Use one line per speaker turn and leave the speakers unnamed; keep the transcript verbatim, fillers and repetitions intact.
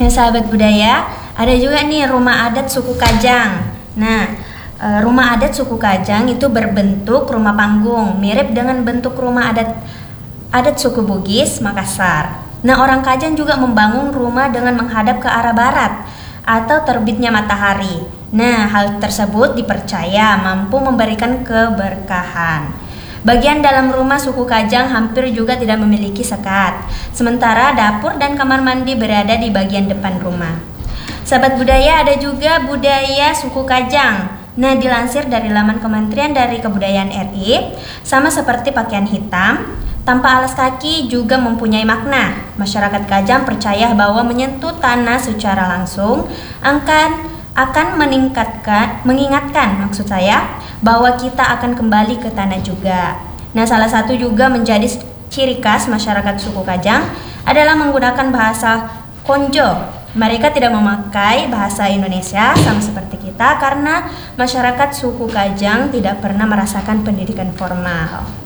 Ya, sahabat budaya, ada juga nih rumah adat suku Kajang. Nah, e, rumah adat suku Kajang itu berbentuk rumah panggung, mirip dengan bentuk rumah adat adat suku Bugis Makassar. Nah, orang Kajang juga membangun rumah dengan menghadap ke arah barat atau terbitnya matahari. Nah, hal tersebut dipercaya mampu memberikan keberkahan. Bagian dalam rumah suku Kajang hampir juga tidak memiliki sekat, sementara dapur dan kamar mandi berada di bagian depan rumah. Sahabat budaya, ada juga budaya suku Kajang. Nah, dilansir dari laman Kementerian dari Kebudayaan R I, sama seperti pakaian hitam, tanpa alas kaki juga mempunyai makna. Masyarakat Kajang percaya bahwa menyentuh tanah secara langsung akan akan meningkatkan, mengingatkan maksud saya, bahwa kita akan kembali ke tanah juga. Nah, salah satu juga menjadi ciri khas masyarakat suku Kajang adalah menggunakan bahasa Konjo. Mereka tidak memakai bahasa Indonesia sama seperti kita karena masyarakat suku Kajang tidak pernah merasakan pendidikan formal.